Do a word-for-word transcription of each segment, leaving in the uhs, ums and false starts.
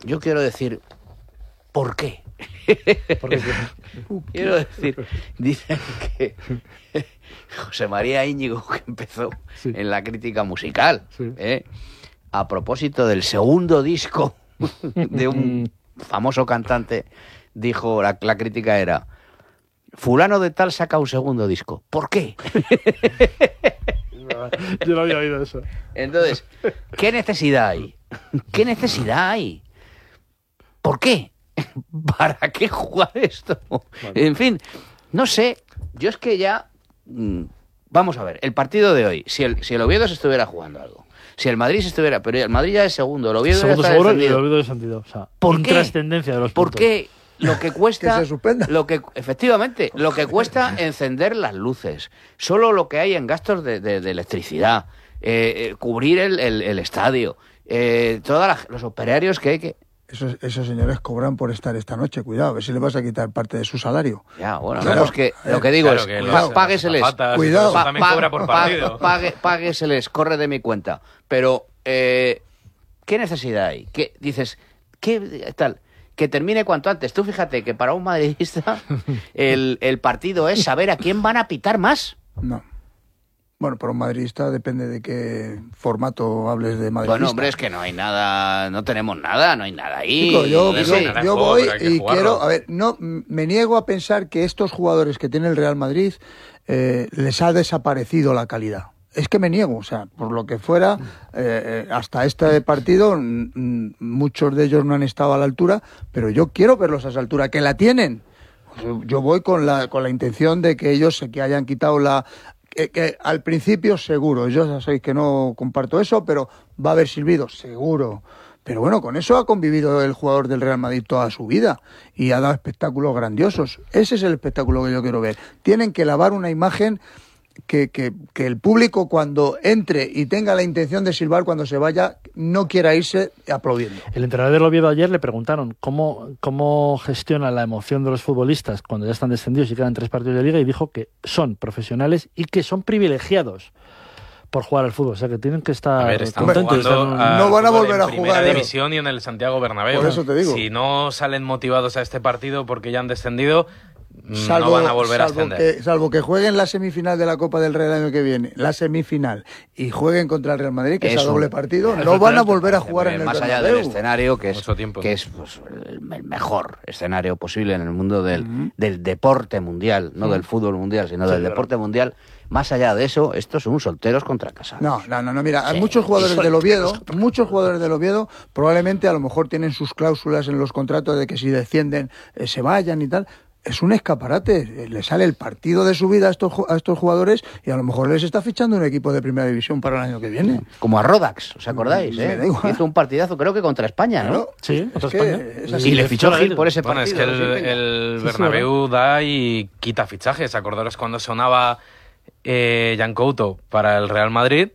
yo quiero decir, ¿por qué? Porque, quiero decir, dicen que José María Íñigo, que empezó sí. en la crítica musical, sí. ¿eh? a propósito del segundo disco de un famoso cantante, dijo, la, la crítica era, fulano de tal saca un segundo disco. ¿Por qué? Yo no había oído eso. Entonces, ¿qué necesidad hay? ¿Qué necesidad hay? ¿Por qué? ¿Para qué jugar esto? Bueno. En fin, no sé. Yo es que ya... Mmm, vamos a ver, el partido de hoy, si el, si el Oviedo se estuviera jugando algo, si el Madrid se estuviera... Pero el Madrid ya es segundo, el Oviedo segundo ya está seguro descendido. Y el Oviedo descendido. O sea, ¿por qué? Intrascendencia de los ¿Por puntos. qué? Lo que cuesta, que se suspenda. Lo que, efectivamente, lo que cuesta encender las luces, solo lo que hay en gastos de, de, de electricidad, eh, eh, cubrir el, el, el estadio, eh, todos los operarios que hay que... Esos, esos señores cobran por estar esta noche, cuidado, a ver si le vas a quitar parte de su salario. Ya, bueno, claro, vemos que lo que digo claro es, que pa, los, págueseles, zapatas, cuidado, pa, también pa, cobra por pa, partido. Pague, págueseles, corre de mi cuenta, pero eh, ¿qué necesidad hay? ¿Qué dices? ¿Qué tal? Que termine cuanto antes. Tú fíjate que para un madridista el, el partido es saber a quién van a pitar más. No. Bueno, para un madridista depende de qué formato hables de madridista. Bueno, hombre, es que no hay nada, no tenemos nada, no hay nada ahí. Chico, yo, Sí, yo, sí. yo juego, voy pero hay que y jugarlo. quiero... A ver, no, me niego a pensar que estos jugadores que tiene el Real Madrid eh, les ha desaparecido la calidad. Es que me niego, o sea, por lo que fuera, eh, hasta este partido m- muchos de ellos no han estado a la altura, pero yo quiero verlos a esa altura, que la tienen. Yo voy con la, con la intención de que ellos se que hayan quitado la... Que, que al principio seguro, yo ya sabéis que no comparto eso, pero va a haber silbido, seguro. Pero bueno, con eso ha convivido el jugador del Real Madrid toda su vida y ha dado espectáculos grandiosos. Ese es el espectáculo que yo quiero ver. Tienen que lavar una imagen que, que, que el público cuando entre y tenga la intención de silbar cuando se vaya, no quiera irse aplaudiendo. El entrenador del Oviedo ayer le preguntaron cómo, cómo gestiona la emoción de los futbolistas cuando ya están descendidos y quedan tres partidos de liga, y dijo que son profesionales y que son privilegiados por jugar al fútbol, o sea que tienen que estar a ver, están contentos. jugando Están... a No van a fútbol volver en a primera jugar, división y en el Santiago Bernabéu. Por eso te digo. Si no salen motivados a este partido porque ya han descendido, Salvo, no van a volver a salvo ascender. Que, salvo que jueguen la semifinal de la Copa del Rey el año que viene, la semifinal, y jueguen contra el Real Madrid, que es, es a doble partido, no van a volver a jugar en el más allá Bernabéu. del escenario, que es, tiempo, que es pues, el mejor escenario posible en el mundo del, uh-huh. del deporte mundial, no uh-huh. del fútbol mundial, sino sí, del claro. deporte mundial. Más allá de eso, estos son solteros contra casados. No, no, no, no mira, sí, hay muchos jugadores del Oviedo, muchos jugadores del Oviedo, probablemente a lo mejor tienen sus cláusulas en los contratos de que si descienden eh, se vayan y tal. Es un escaparate, le sale el partido de su vida a estos, a estos jugadores y a lo mejor les está fichando un equipo de primera división para el año que viene. Como a Rodax, ¿os acordáis? Me eh? da igual. Hizo un partidazo, creo que contra España, ¿no? Claro, sí, contra España. Y le fichó Gil por ese bueno, partido. Es que el, el sí, Bernabéu sí, da y quita fichajes. Acordaros cuando sonaba eh, Jan Couto para el Real Madrid.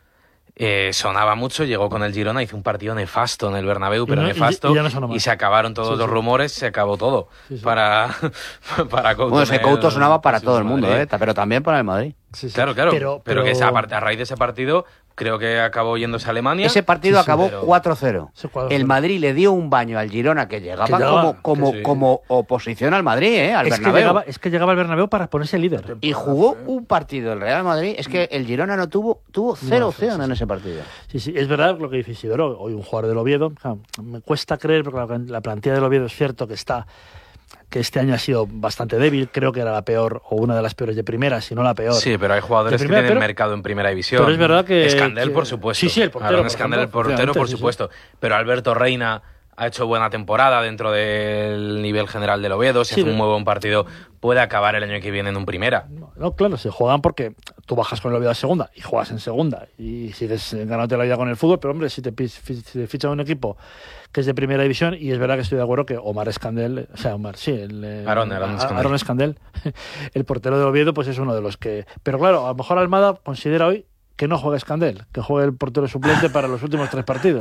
Eh, sonaba mucho, llegó con el Girona, hizo un partido nefasto en el Bernabéu, pero y no, nefasto, y, y, no y se acabaron todos sí, los sí. rumores, se acabó todo sí, sí. para para Couto. Bueno, ese Couto sonaba para todo el mundo, eh, pero también para el Madrid. Sí, sí. Claro, claro, pero, pero, pero que esa parte, a raíz de ese partido creo que acabó yéndose a Alemania. Ese partido sí, acabó pero... cuatro cero. El Madrid le dio un baño al Girona que llegaba, que llegaba como, como, sí. como oposición al Madrid, ¿eh? Al es Bernabéu. Que llegaba, es que llegaba al Bernabéu para ponerse líder. Y jugó un partido el Real Madrid. Es que el Girona no tuvo tuvo cero opción no, sí, sí. en ese partido. Sí, sí, es verdad lo que dice Isidoro. Hoy un jugador del Oviedo. Me cuesta creer, porque la plantilla del Oviedo es cierto que está... que este año ha sido bastante débil, creo que era la peor o una de las peores de primera, si no la peor. Sí, pero hay jugadores primera, que tienen pero, mercado en primera división. Pero es verdad que... Escandel, que, por supuesto. Sí, sí, el portero. Aaron Escandel, el portero, por sí, supuesto. Sí. Pero Alberto Reina ha hecho buena temporada dentro del nivel general del Oviedo, si sí, hace un muy buen partido, puede acabar el año que viene en un primera. No, no, claro, se juegan porque tú bajas con el Oviedo a segunda y juegas en segunda y sigues ganándote la vida con el fútbol, pero hombre, si te, si te ficha un equipo que es de primera división, y es verdad que estoy de acuerdo que Omar Escandel, o sea, Omar, sí, el, Aaron, Aaron Escandel. Aaron Escandel, el portero del Oviedo, pues es uno de los que... Pero claro, a lo mejor Almada considera hoy que no juegue Escandel, que juegue el portero suplente para los últimos tres partidos.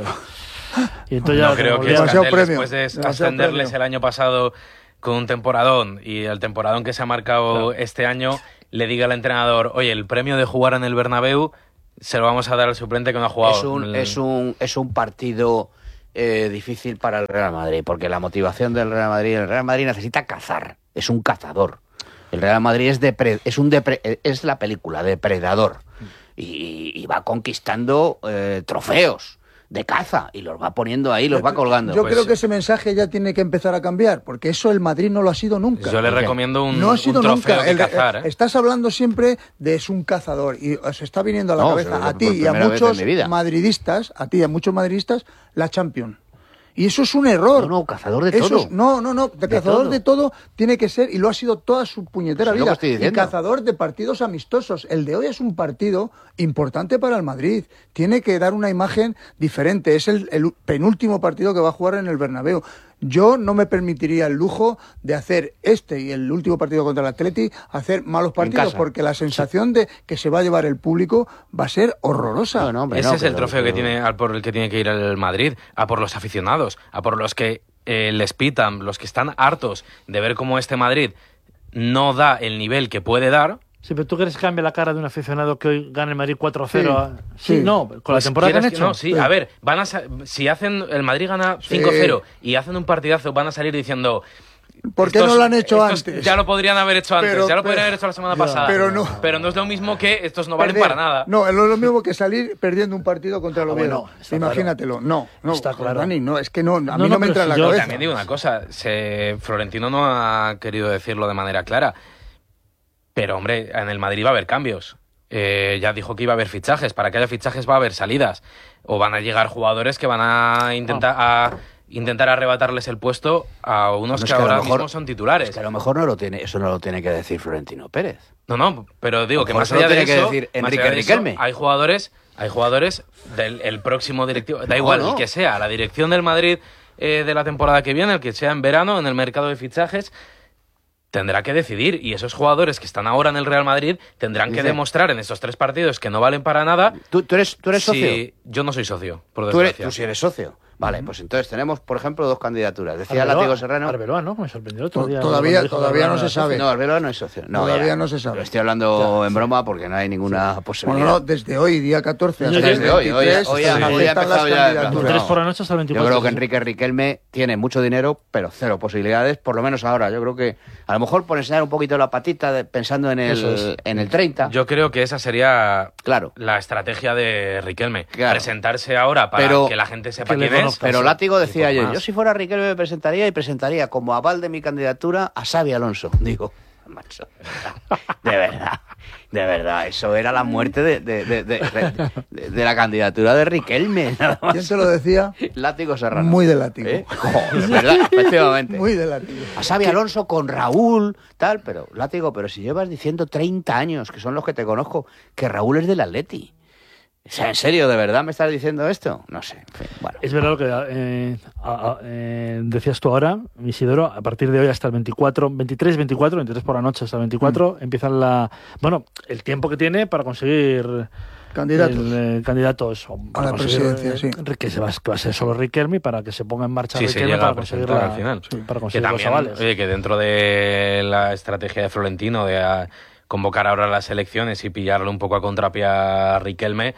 Y entonces no ya creo que Escandel, después de ascenderles el año pasado con un temporadón y el temporadón que se ha marcado claro. este año, le diga al entrenador, oye, el premio de jugar en el Bernabéu se lo vamos a dar al suplente que no ha jugado. Es un, es un, es un partido eh, difícil para el Real Madrid, porque la motivación del Real Madrid, el Real Madrid necesita cazar, es un cazador. El Real Madrid es, depre, es, un depre, es la película, depredador, y, y va conquistando eh, trofeos de caza y los va poniendo ahí, los va colgando. Yo pues, creo que ese mensaje ya tiene que empezar a cambiar, porque eso el Madrid no lo ha sido nunca. Yo le recomiendo un, no ha sido un trofeo nunca. de El, cazar. ¿eh? Estás hablando siempre de es un cazador y os está viniendo a la no, cabeza a ti por y a primera vez muchos en mi vida. madridistas, a ti y a muchos madridistas, la Champions. Y eso es un error. No, no, cazador de Eso todo. es- no, no, no. De De cazador todo. de todo tiene que ser, y lo ha sido toda su puñetera Es lo que vida. estoy Y diciendo. cazador de partidos amistosos. El de hoy es un partido importante para el Madrid. Tiene que dar una imagen diferente. Es el, el penúltimo partido que va a jugar en el Bernabéu. Yo no me permitiría el lujo de hacer este y el último partido contra el Atleti, hacer malos partidos, casa. porque la sensación de que se va a llevar el público va a ser horrorosa. No, no, hombre, Ese no, es el pero- trofeo que pero- tiene, al por el que tiene que ir el Madrid, a por los aficionados, a por los que eh, les pitan, los que están hartos de ver cómo este Madrid no da el nivel que puede dar. Sí, pero ¿tú crees que cambia la cara de un aficionado que hoy gana el Madrid cuatro a cero? Sí, a- Sí, sí. no, con la Pues, temporada que han ¿quieres hecho. no? Sí, Sí. a ver, van a sa- si hacen el Madrid gana cinco cero y hacen un partidazo, van a salir diciendo ¿Por qué estos- no lo han hecho estos antes? Ya lo podrían haber hecho antes, Pero- ya lo pero- podrían haber hecho la semana Ya, pasada. pero no. Pero no es lo mismo que estos no valen Perder. para nada. No, no es lo mismo que salir perdiendo un partido contra el Ah, Oviedo. bueno, está Imagínatelo. No, no, Está claro. Dani, no, es que no, a mí No, no, no, me pero entra en si la yo cabeza. También digo una cosa, se, Florentino no ha querido decirlo de manera clara, pero hombre, en el Madrid va a haber cambios. Eh, ya dijo que iba a haber fichajes, para que haya fichajes va a haber salidas, o van a llegar jugadores que van a intentar, a intentar arrebatarles el puesto a unos No, es que que a lo ahora mejor- mismo son titulares. Es que a lo mejor no lo tiene, eso no lo tiene que decir Florentino Pérez. No, no, pero digo A lo que mejor más solo allá de tiene que eso, decir más Enrique allá de eso, Riquelme. hay jugadores, hay jugadores del el próximo directivo, da igual no. el que sea, la dirección del Madrid eh, de la temporada que viene, el que sea en verano, en el mercado de fichajes, tendrá que decidir, y esos jugadores que están ahora en el Real Madrid tendrán que Dice- demostrar en estos tres partidos que no valen para nada. ¿Tú, tú eres, tú eres si- socio? Yo no soy socio, por Tú, eres, desgracia. tú sí eres socio. Vale, pues entonces tenemos, por ejemplo, dos candidaturas. Decía Arbeloa, Látigo Serrano. Arbeloa, ¿no? Me sorprendió el otro To- día. todavía- cuando dijo que todavía Arbeloa no era se sabe. socio. No, Arbeloa no es socio. No, Todavía ya. no se sabe. Lo estoy hablando en broma porque no hay ninguna Bueno, posibilidad. no, desde hoy, día catorce hasta Desde el hoy, hoy, veintitrés, hoy se ha- hoy ha aceptan las empezado ya el candidaturas. plazo. veintitrés por la noche hasta el Yo veinticuatro. creo que sí. Enrique Riquelme tiene mucho dinero, pero cero posibilidades, por lo menos ahora. Yo creo que a lo mejor por enseñar un poquito la patita de- pensando en Eso el, es. en el treinta. Yo creo que esa sería Claro. la estrategia de Riquelme. Claro. Presentarse ahora para Pero- que la gente sepa que le quién es. conozca. Pero Sí. Látigo decía Y por ayer, más. yo si fuera Riquelme me presentaría y presentaría como aval de mi candidatura a Xavi Alonso. Digo, macho, de verdad, de verdad, eso era la muerte de, de, de, de- de- de la candidatura de Riquelme. Nada más. ¿Quién te lo decía? Látigo Serrano. Muy de Látigo. ¿Eh? Joder, ¿verdad? Efectivamente. Muy de látigo. A Xavi Alonso con Raúl, tal, pero Látigo, pero si llevas diciendo treinta años, que son los que te conozco, que Raúl es del Atleti. O sea, ¿en serio, de verdad me estás diciendo esto? No sé, en fin, bueno. Es verdad lo que eh, a- a- eh, decías tú ahora, Isidoro, a partir de hoy hasta el veinticuatro, veintitrés, veinticuatro, veintitrés por la noche hasta el veinticuatro, Mm. empiezan la... Bueno, el tiempo que tiene para conseguir... Candidatos. el, eh, candidatos o para la conseguir, presidencia, eh, sí. Que, se va, que va a ser solo Riquelme para que se ponga en marcha Sí, se Riquelme llega para a conseguir, presentar la- al final. sí, para Que conseguir los también, avales. oye, que dentro de la estrategia de Florentino de ah, convocar ahora las elecciones y pillarle un poco a contrapié a Riquelme,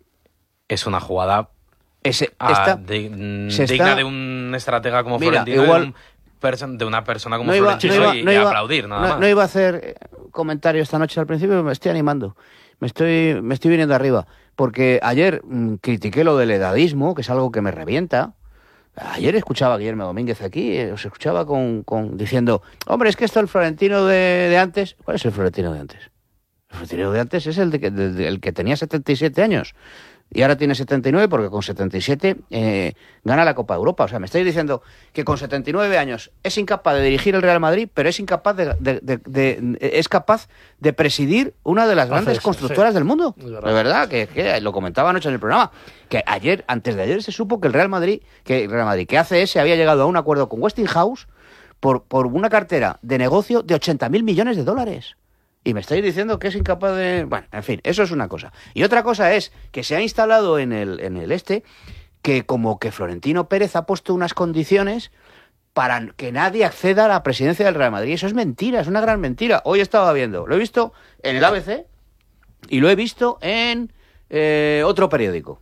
es una jugada Ese, ah, esta- di- mm, se está- digna de un estratega como Mira, Florentino igual- y de, un perso- de una persona como no iba, Florentino no iba- y, no y iba- aplaudir, nada no- más. no iba a hacer eh, comentario esta noche al principio, pero me estoy animando. Me estoy, me estoy viniendo arriba. Porque ayer mm, critiqué lo del edadismo, que es algo que me revienta. Ayer escuchaba a Guillermo Domínguez aquí, eh, os escuchaba con, con diciendo, hombre, es que esto el Florentino de, de antes... ¿Cuál es el Florentino de antes? El Florentino de antes es el, de que, de- de- el que tenía setenta y siete años. Y ahora tiene setenta y nueve porque con setenta y siete eh, gana la Copa de Europa. O sea, me estáis diciendo que con setenta y nueve años es incapaz de dirigir el Real Madrid, pero es incapaz de, de- de- de- es capaz de presidir una de las Hace grandes eso, constructoras sí. del mundo. Es De verdad. verdad, que, que lo comentaba anoche en el programa. Que ayer, antes de ayer, se supo que el Real Madrid, que el Real Madrid, que A C S había llegado a un acuerdo con Westinghouse por, por una cartera de negocio de ochenta mil millones de dólares. Y me estáis diciendo que es incapaz de... Bueno, en fin, eso es una cosa. Y otra cosa es que se ha instalado en el, en el este que como que Florentino Pérez ha puesto unas condiciones para que nadie acceda a la presidencia del Real Madrid. Eso es mentira, es una gran mentira. Hoy estaba viendo, lo he visto en el A B C y lo he visto en eh, otro periódico.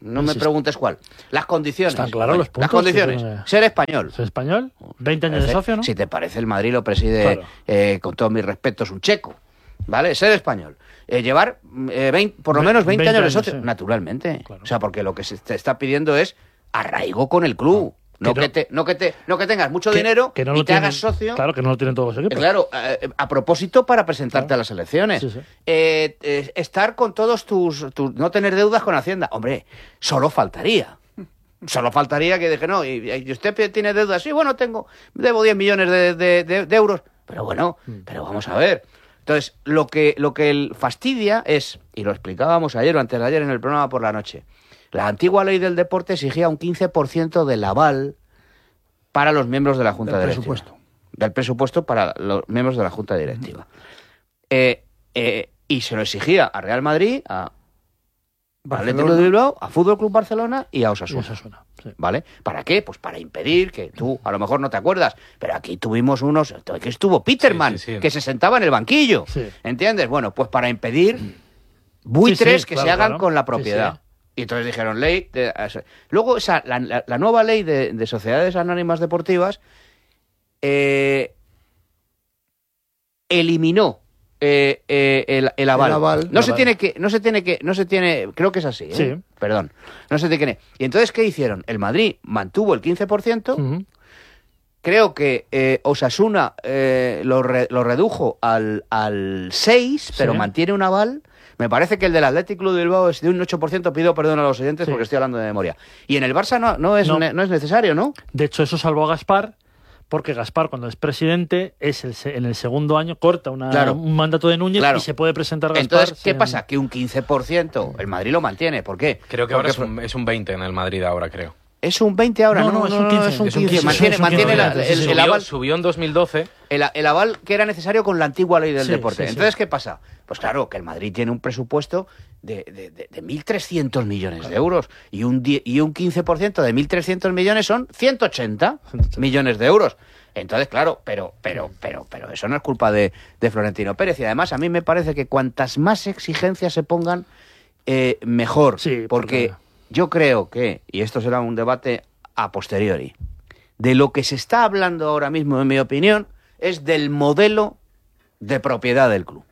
No me Sí, preguntes cuál. Las condiciones. Están claros los puntos. Las condiciones. Que- Ser español. ¿Ser español? veinte años de socio, ¿no? Si te parece, el Madrid lo preside, Claro. eh, con todos mis respetos, un checo. ¿Vale? Ser español. Eh, llevar eh, veinte, por lo Ve- menos veinte, veinte años de años, socio. sí. Naturalmente. Claro. O sea, porque lo que se te está pidiendo es arraigo con el club. No, Que que, no- te, no, que, te, no que tengas mucho Que- dinero que no y lo te tienen- hagas socio. Claro, que no lo tienen todos los Eh, equipos. Claro, eh, a propósito para presentarte Claro. a las elecciones. Sí, sí. Eh, eh, estar con todos tus, tus... No tener deudas con Hacienda. Hombre, solo faltaría. Solo faltaría que dije, no, y, y usted tiene deudas. Sí, bueno, tengo, debo diez millones de, de- de- de euros. Pero bueno, Mm. pero vamos a ver. Entonces, lo que, lo que el fastidia es, y lo explicábamos ayer o antes de ayer en el programa por la noche, la antigua ley del deporte exigía un quince por ciento del aval para los miembros de la Junta Del Directiva. presupuesto. Del presupuesto para los miembros de la Junta Directiva. Eh, eh, y se lo exigía a Real Madrid, a Barcelona. Atlético de Bilbao, a Fútbol Club Barcelona y a Y Osasuna. eso suena. Sí. ¿Vale? ¿Para qué? Pues para impedir que tú, a lo mejor no te acuerdas, pero aquí tuvimos unos, que estuvo Peterman, Sí, sí, sí. que se sentaba en el banquillo. Sí. ¿Entiendes? Bueno, pues para impedir buitres Sí, sí, que claro, se hagan claro. con la Sí, propiedad. sí. Y entonces dijeron ley. de- luego, esa, la, la- la nueva ley de, de sociedades anónimas deportivas eh, eliminó eh, eh, el, el aval. El aval. No El se aval. tiene que, no se tiene que, no se tiene, creo que es así, ¿eh? Sí. Perdón, no se tiene. Y entonces, ¿qué hicieron? El Madrid mantuvo el quince por ciento. Ujú. Creo que eh, Osasuna eh, lo, re- lo redujo al, al seis, pero Sí. mantiene un aval. Me parece que el del Athletic Club de Bilbao es de un ocho por ciento. Pido perdón a los oyentes Sí. porque estoy hablando de memoria. Y en el Barça no, no, es, No. ne- no es necesario, ¿no? De hecho, eso salvó a Gaspar, porque Gaspar, cuando es presidente, es el se- en el segundo año corta una- Claro. un mandato de Núñez Claro. y se puede presentar Gaspar. Entonces, ¿qué sin- pasa? Que un quince por ciento el Madrid lo mantiene. ¿Por qué? Creo que ahora es Porque un, es un veinte en el Madrid ahora, creo. es un veinte ahora. No, No, no, es un quince. es un Es un quince. quince. Mantiene, Es un mantiene quince. la- Sí, sí, el, sí. el Subió, aval. subió en dos mil doce. El, el aval que era necesario con la antigua ley del Sí, deporte. sí, sí. Entonces, ¿qué pasa? Pues claro, que el Madrid tiene un presupuesto de, de, de, de mil trescientos millones de euros y un, die- y un quince por ciento de mil trescientos millones son ciento ochenta millones de euros. Entonces, claro, pero, pero, pero, pero eso no es culpa de, de Florentino Pérez. Y además, a mí me parece que cuantas más exigencias se pongan, eh, mejor. Sí, porque porque- yo creo que, y esto será un debate a posteriori, de lo que se está hablando ahora mismo, en mi opinión, es del modelo de propiedad del club.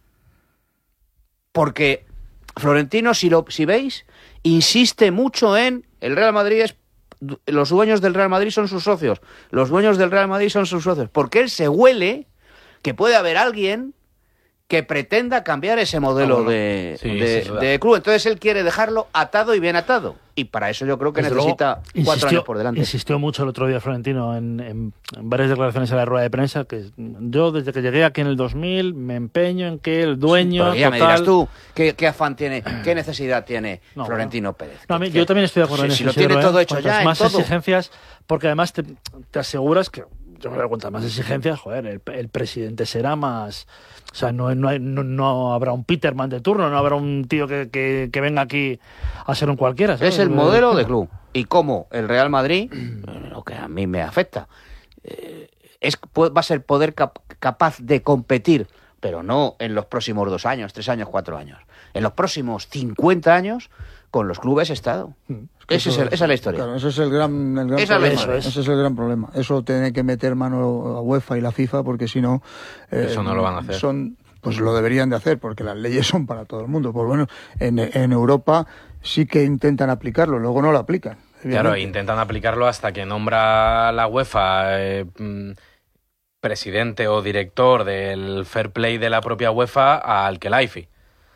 Porque Florentino, si, lo, si veis, insiste mucho en el Real Madrid es... Los dueños del Real Madrid son sus socios. Los dueños del Real Madrid son sus socios. Porque él se huele que puede haber alguien que pretenda cambiar ese modelo Ah, bueno. de, Sí, de- sin duda. de club. Entonces él quiere dejarlo atado y bien atado. Y para eso yo creo que Desde necesita luego, cuatro años por delante. Insistió mucho el otro día Florentino en, en- en varias declaraciones en la rueda de prensa que yo desde que llegué aquí en el dos mil me empeño en que el dueño Pero ya me total- dirás tú, ¿qué, qué afán tiene, qué necesidad tiene No, Florentino Pérez? No, a mí- Que- yo también estoy de acuerdo si, en si eso. lo Isidro, tiene ¿eh? todo hecho Cuantas ya, en más todo. exigencias, porque además te, te aseguras que, yo me doy cuenta, más exigencias, joder, el, el presidente será más... O sea, no, no, hay- no, no habrá un Peterman de turno, no habrá un tío que, que, que venga aquí a ser un cualquiera. ¿sabes? Es el modelo de club. Y como el Real Madrid, lo que a mí me afecta, eh, es, pu- va a ser poder cap- capaz de competir, pero no en los próximos dos años, tres años, cuatro años. En los próximos cincuenta años con los clubes Estado. Ese es el- esa es la historia. Claro, ese es el gran, el gran Esa es la problema. historia. Ese es el gran problema. Eso tiene que meter mano a UEFA y la FIFA porque si no... eh, Eso no lo van a hacer. Son, pues lo deberían de hacer porque las leyes son para todo el mundo. Pues bueno, en, en Europa sí que intentan aplicarlo, luego no lo aplican. Claro, evidentemente. intentan aplicarlo hasta que nombra la UEFA eh, mm, presidente o director del fair play de la propia UEFA al Khelaifi,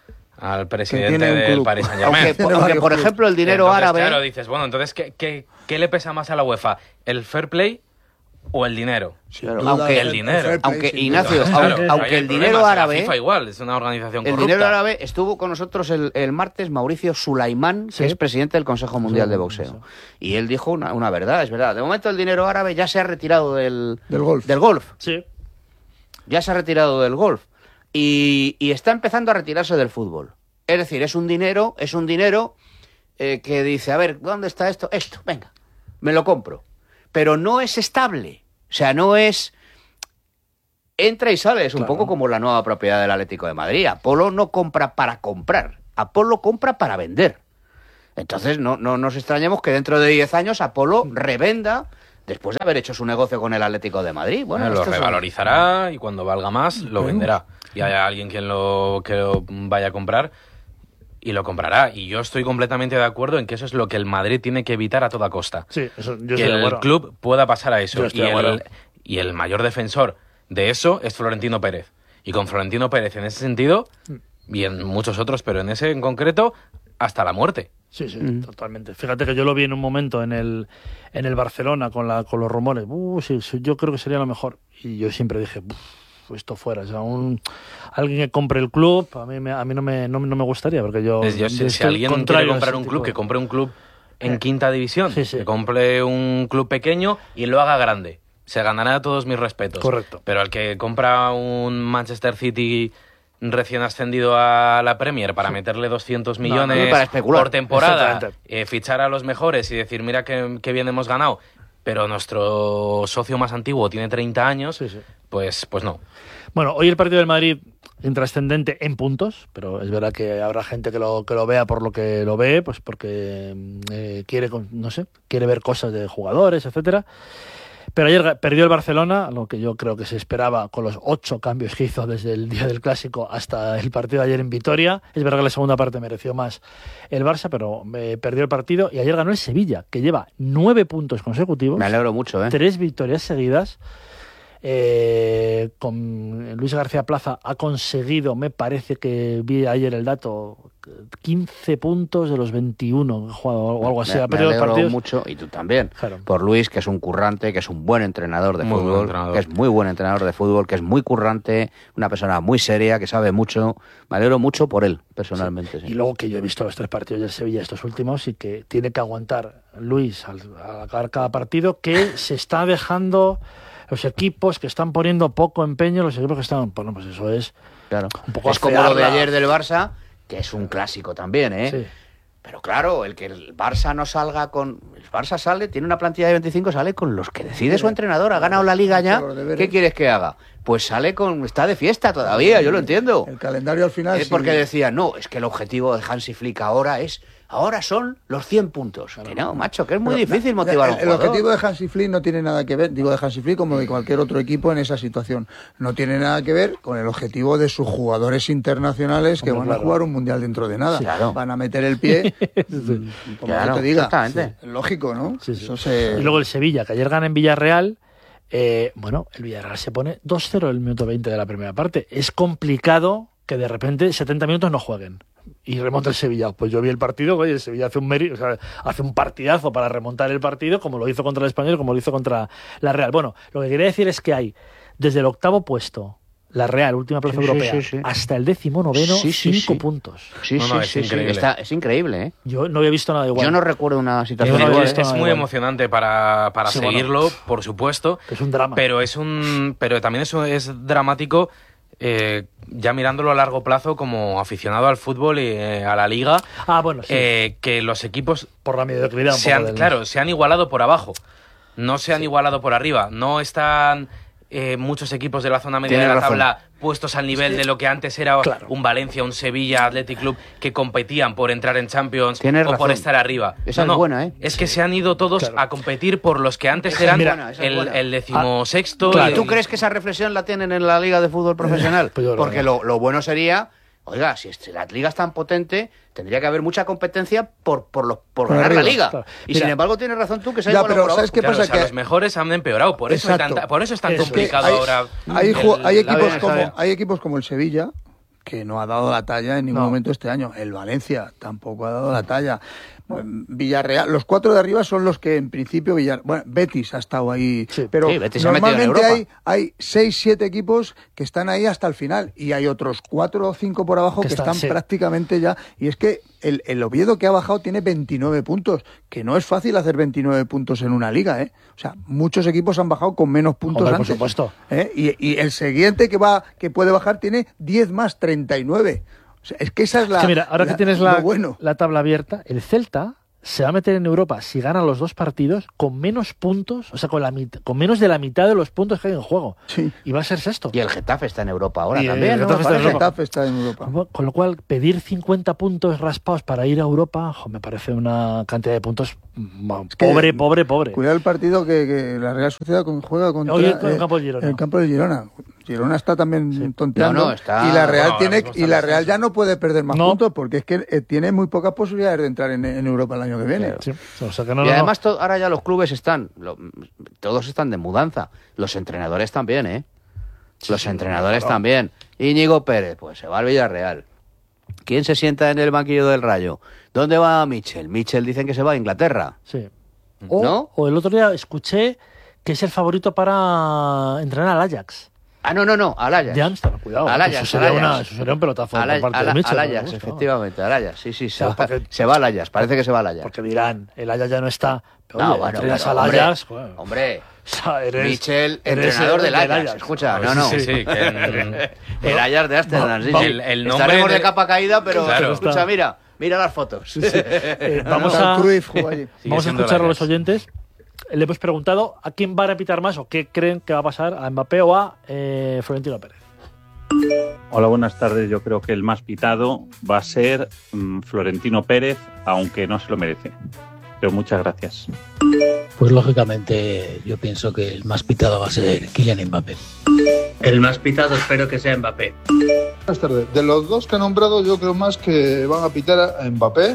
al presidente tiene un del club. Paris Saint-Germain. Aunque, Tiene aunque, varios por clubes. ejemplo, el dinero Entonces, árabe... Claro, dices, bueno, entonces, ¿qué, qué, qué le pesa más a la UEFA? ¿El fair play o el dinero? Sin Claro, duda, aunque el dinero. fair play, aunque sin Ignacio, duda. aunque- Claro, aunque ahí hay el problema. dinero Si la árabe- FIFA igual, es una organización El corrupta. dinero árabe estuvo con nosotros el, el martes Mauricio Sulaimán, Sí. que es presidente del Consejo Mundial de Boxeo. Y él dijo una, una verdad, es verdad. De momento el dinero árabe ya se ha retirado del, Del golf. del golf. Sí. Ya se ha retirado del golf. Y, y está empezando a retirarse del fútbol. Es decir, es un dinero, es un dinero eh, que dice, a ver, ¿dónde está esto? Esto, venga, me lo compro. Pero no es estable. O sea, no es... Entra y sale, es un Claro. poco como la nueva propiedad del Atlético de Madrid. Apolo no compra para comprar, Apolo compra para vender. Entonces no, no nos extrañemos que dentro de diez años Apolo revenda después de haber hecho su negocio con el Atlético de Madrid. Bueno, Eh, lo esto es- revalorizará y cuando valga más lo venderá. Y haya alguien quien lo, que lo vaya a comprar y lo comprará. Y yo estoy completamente de acuerdo en que eso es lo que el Madrid tiene que evitar a toda costa. Sí, eso, yo que estoy de el acuerdo. club pueda pasar a eso. Yo Y estoy de acuerdo. el, y el mayor defensor de eso es Florentino Pérez. Y con Florentino Pérez en ese sentido, y en muchos otros, pero en ese en concreto, hasta la muerte. Sí, sí, totalmente. Fíjate que yo lo vi en un momento en el, en el Barcelona con, la, con los rumores. Uh, sí, sí, yo creo que sería lo mejor. Y yo siempre dije, "Uf, esto fuera. O sea, un, alguien que compre el club, a mí, me, a mí no, me, no, no me gustaría, porque yo... Es- yo- si, yo si estoy alguien quiere contrario a comprar ese un tipo club, de- que compre un club en Eh. quinta división. Sí, sí. Que compre un club pequeño y lo haga grande. Se ganará todos mis respetos. Correcto. Pero al que compra un Manchester City recién ascendido a la Premier para meterle doscientos millones no, para especular. por temporada, Exactamente. eh, fichar a los mejores y decir, mira qué, qué bien hemos ganado, pero nuestro socio más antiguo tiene treinta años, Sí, sí. pues, pues no. Bueno, hoy el partido del Madrid intrascendente en puntos, pero es verdad que habrá gente que lo que lo vea por lo que lo ve, pues porque eh, quiere, con- no sé, quiere ver cosas de jugadores, etcétera. Pero ayer ga- perdió el Barcelona, lo que yo creo que se esperaba con los ocho cambios que hizo desde el día del Clásico hasta el partido de ayer en Vitoria. Es verdad que la segunda parte mereció más el Barça, pero eh, perdió el partido y ayer ganó el Sevilla, que lleva nueve puntos consecutivos, Me alegro mucho, ¿eh? tres victorias seguidas. Eh, con Luis García Plaza ha conseguido, me parece que vi ayer el dato, quince puntos de los veintiuno que ha jugado o algo así. Me, ha me perdido alegro partidos. mucho, y tú también, Claro. por Luis, que es un currante, que es un buen entrenador de Muy buen fútbol, entrenador. que es muy buen entrenador de fútbol, que es muy currante, una persona muy seria, que sabe mucho. Me alegro mucho por él, personalmente. Sí. Y luego que yo he visto los tres partidos del Sevilla, estos últimos, y que tiene que aguantar Luis al, al acabar cada partido, que se está dejando los equipos que están poniendo poco empeño, los equipos que están, bueno, pues eso es Claro. un poco Es como lo de afearla. ayer del Barça, que es un clásico también, ¿eh? Sí. Pero claro, el que el Barça no salga con... El Barça sale, tiene una plantilla de veinticinco, sale con los que decide su entrenador. Ha ganado la Liga ya. Los deberes. ¿Qué quieres que haga? Pues sale con... Está de fiesta todavía, yo lo entiendo. El calendario al final... Es sí. porque decía, no, es que el objetivo de Hansi Flick ahora es... Ahora son los cien puntos. Que no, macho, que es muy Pero, difícil na- motivar a el, un el jugador. objetivo de Hansi Flick no tiene nada que ver, digo de Hansi Flick como de cualquier otro equipo en esa situación. No tiene nada que ver con el objetivo de sus jugadores internacionales que Hombre, van claro. a jugar un mundial dentro de nada. Sí, claro. Van a meter el pie, mm, como Claro, yo te diga. exactamente. Sí, lógico, ¿no? Sí, sí. Eso se... Y luego el Sevilla, que ayer gana en Villarreal. Eh, bueno, el Villarreal se pone dos cero en el minuto veinte de la primera parte. Es complicado que de repente setenta minutos no jueguen y remonta el Sevilla. Pues yo vi el partido, oye, el Sevilla hace un meri- o sea, hace un partidazo para remontar el partido, como lo hizo contra el Español, como lo hizo contra la Real. Bueno, lo que quería decir es que hay desde el octavo puesto, la Real, última plaza Sí, sí, europea, sí, sí. hasta el décimo noveno, Sí, sí, cinco sí. puntos. Sí, No, sí, no, es sí, sí. increíble. Está- es increíble, ¿eh? Yo no había visto nada igual. Yo no recuerdo una situación Yo no Es- había igual. visto es nada muy igual. emocionante para, para Sí, bueno. seguirlo, por supuesto. Es un drama. Pero es un, pero también es, es dramático, eh, ya mirándolo a largo plazo como aficionado al fútbol y eh, a la liga, Ah, bueno, sí. eh, que los equipos por la mediocridad un se poco han, del- claro, se han igualado por abajo, no se han igualado por arriba, no están eh, muchos equipos de la zona media Tienes de la razón. tabla puestos al nivel de lo que antes era Claro. un Valencia, un Sevilla, Athletic Club, que competían por entrar en Champions Tienes o por razón. estar arriba. Esa No, es no, buena, ¿eh? Es que se han ido todos Claro. a competir por los que antes Esa es eran buena, esa es el, buena. el decimosexto. claro. el- ¿Tú crees que esa reflexión la tienen en la Liga de Fútbol Profesional? Pues yo creo Porque que lo, lo bueno sería, oiga, si es- la liga es tan potente, tendría que haber mucha competencia por, por, los, por Por ganar la arriba, liga. claro. Y Mira, sin embargo tienes razón tú que se ha ya, igualado pero por ¿sabes abajo. qué Claro, pasa? o sea, que los mejores han empeorado, por eso, hay Exacto. tanta- por eso es tan Es que complicado hay, ahora. hay, ju- el- hay la equipos vida, como, ¿sabes? hay equipos como el Sevilla que no ha dado la talla en ningún No. momento este año. El Valencia tampoco ha dado la talla. Bueno, Villarreal, los cuatro de arriba son los que en principio Villar, bueno, Betis ha estado ahí, Sí. pero Sí, Betis se ha metido en normalmente Europa. hay hay seis, siete equipos que están ahí hasta el final y hay otros cuatro o cinco por abajo Que que, están, están, sí. prácticamente ya. Y es que el, el Oviedo que ha bajado tiene veintinueve puntos, que no es fácil hacer veintinueve puntos en una liga, ¿eh? O sea, muchos equipos han bajado con menos puntos Hombre, por antes. supuesto. ¿Eh? Y, y el siguiente que va que puede bajar tiene diez más, treinta y nueve. O sea, es que esa es la. Es que mira, ahora la- que tienes lo la, bueno. la tabla abierta, el Celta se va a meter en Europa si gana los dos partidos con menos puntos, o sea, con, la mit- con menos de la mitad de los puntos que hay en juego. Sí. Y va a ser sexto. Y el Getafe está en Europa ahora Y el también, ¿no? Getafe está en El Parece. Europa. Getafe está en Europa. Con, con lo cual, pedir cincuenta puntos raspados para ir a Europa, jo, me parece una cantidad de puntos mm, que- pobre, pobre, pobre. Cuidado el partido que, que la Real Sociedad con- juega contra Hoy en el eh, campo del Girona. el campo del Girona. Girona está también Sí. tonteando. No, no, está- y la Real bueno, ahora tiene mismo está y en la el Real descenso. ya no puede perder más No. puntos porque es que eh, tiene muy pocas posibilidades de entrar en, en Europa el año que viene. Sí, o sea que no, Y no, no. además to- ahora ya los clubes están, lo- todos están de mudanza. Los entrenadores también, ¿eh? Los entrenadores claro. también. Íñigo Pérez, pues se va al Villarreal. ¿Quién se sienta en el banquillo del Rayo? ¿Dónde va Michel? Michel dicen que se va a Inglaterra. Sí. O, ¿No? o el otro día escuché que es el favorito para entrenar al Ajax Ah, no, no, no, al Ajax. de Ámsterdam. Cuidado, Al que Ajax, eso, sería al una, Ajax. eso sería un pelotazo Al, por parte al- de Mitchell. al ¿no? Ajax, Claro. efectivamente, al Ajax, sí, sí, se, Claro, va, porque- se va al Ajax, parece que se va al Ajax. Porque dirán, el Ajax ya no está. Pero No, oye, bueno, entrenas pero, al hombre, Ajax, joder. hombre, O sea, eres- Michel, eres entrenador el del Ajax, escucha, A ver, no, no. Sí, sí, que en- El Ajax de Ámsterdam, sí, Va- sí. el- el nombre Estaremos de de- capa caída, pero Claro. escucha, mira, mira las fotos. Eh, vamos Hasta a, el Cruyff jugó allí. Sigue vamos a siendo el escuchar a los Ajax. oyentes. Le hemos preguntado a quién va a repitar más o qué creen que va a pasar, a Mbappé o a eh, Florentino Pérez. Hola, buenas tardes. Yo creo que el más pitado va a ser mm, Florentino Pérez, aunque no se lo merece. Pero muchas gracias. Pues lógicamente yo pienso que el más pitado va a ser Kylian Mbappé. El más pitado espero que sea Mbappé. Buenas tardes. De los dos que he nombrado, yo creo más que van a pitar a Mbappé,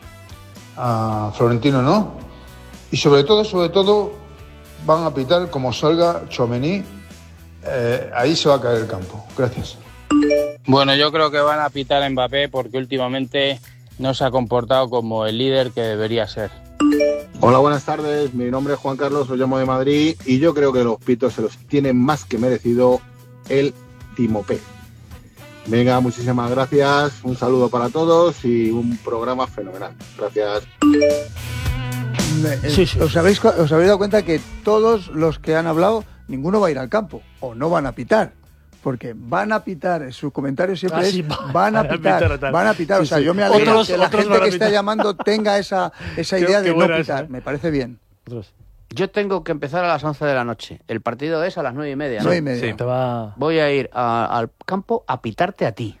a Florentino no. Y sobre todo, sobre todo, van a pitar como salga Tchouaméni. Eh, ahí se va a caer el campo. Gracias. Bueno, yo creo que van a pitar a Mbappé porque últimamente no se ha comportado como el líder que debería ser. Hola, buenas tardes. Mi nombre es Juan Carlos, os llamo de Madrid y yo creo que los pitos se los tiene más que merecido el Timopé. Venga, muchísimas gracias, un saludo para todos y un programa fenomenal. Gracias. Eh, Sí, sí, ¿Os, sí. habéis, os habéis dado cuenta que todos los que han hablado, ninguno va a ir al campo o no van a pitar? Porque van a pitar, su comentario siempre Ah, es sí, van, van a a pitar, pitar, tal. van a pitar. Sí, o sea, sí. yo me alegro Otros- que la otros gente van a que está pitar. llamando tenga esa, esa Qué- idea qué de no buena pitar. esa. Me parece bien. Otros. Yo tengo que empezar a las once de la noche. El partido es a las nueve y media, ¿no? Nueve y media. Sí. Te va... Voy a ir a- al campo a pitarte a ti.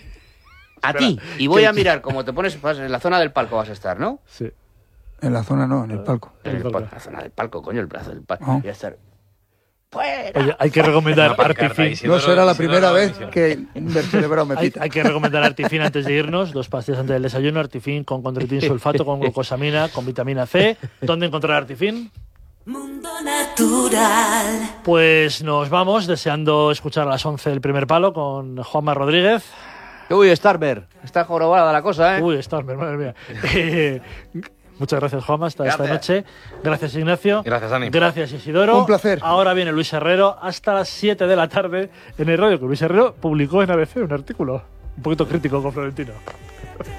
A ti. Y voy a mirar cómo te pones vas- en la zona del palco vas a estar, ¿no? Sí. En la zona no, en el palco. En el palco. pal- la zona del palco, coño, el brazo del palco. Ah. Y a estar... ¡Fuera! Oye, hay que recomendar Una pancarta Artifin. ahí, sí. No será la Isidoro, primera vez Isidoro. que un vertebrado me Hay, pita. hay que recomendar Artifin antes de irnos. Dos pastillas antes del desayuno. Artifin con condroitin sulfato, con glucosamina, con vitamina C. ¿Dónde encontrar Artifin? Mundo Natural. Pues nos vamos deseando escuchar a las once el primer palo con Juanma Rodríguez. Uy, Starber. Está jorobada la cosa, ¿eh? Uy, está, madre mía. Eh, muchas gracias, Juanma, hasta esta Gracias. noche. Gracias, Ignacio. Gracias, Dani. Gracias, Isidoro. Un placer. Ahora viene Luis Herrero hasta las siete de la tarde en el radio, que Luis Herrero publicó en A B C un artículo un poquito crítico con Florentino.